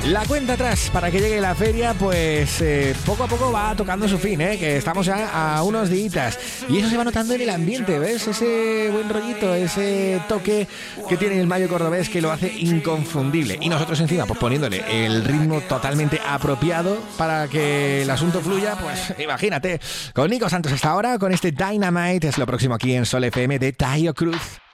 La cuenta atrás para que llegue la feria, pues poco a poco va tocando su fin, que estamos ya a unos días. Y eso se va notando en el ambiente, ¿ves? Ese buen rollito, ese toque que tiene el mayo cordobés que lo hace inconfundible. Y nosotros encima, pues poniéndole el ritmo totalmente apropiado para que el asunto fluya, pues imagínate. Con Nico Santos hasta ahora, con este Dynamite, es lo próximo aquí en Sol FM de Taio Cruz.